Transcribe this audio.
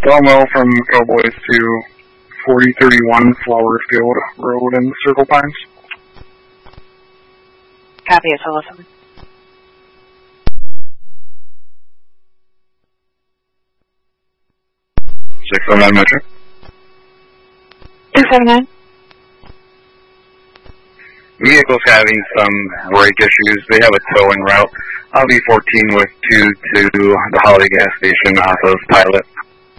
Delmo from Cowboys to 4031 Flowerfield Road in Circle Pines. Copy, it's Alyssa. Metro. 279. Vehicle's having some brake issues. They have a towing route. I'll be 14 with 2 to the Holiday gas station off of Pilot.